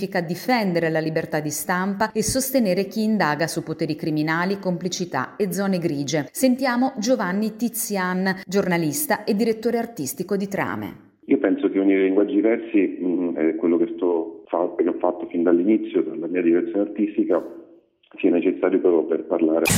significa difendere la libertà di stampa e sostenere chi indaga su poteri criminali, complicità e zone grigie. Sentiamo Giovanni Tizian, giornalista e direttore artistico di Trame. Io penso che unire linguaggi diversi è quello che ho fatto fin dall'inizio, dalla mia direzione artistica, sia necessario proprio per parlare